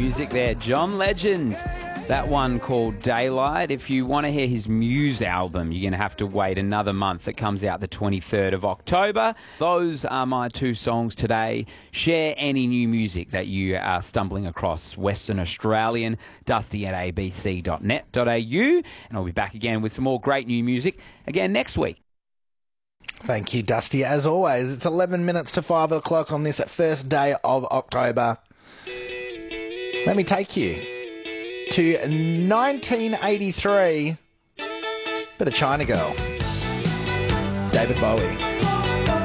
music there. John Legend. That one called Daylight. If you want to hear his Muse album, you're going to have to wait another month. It comes out the 23rd of October. Those are my two songs today. Share any new music that you are stumbling across. Western Australian, dusty at abc.net.au. And I'll be back again with some more great new music again next week. Thank you, Dusty. As always, it's 11 minutes to 5 o'clock on this first day of October. Let me take you to 1983. Bit of China Girl. David Bowie.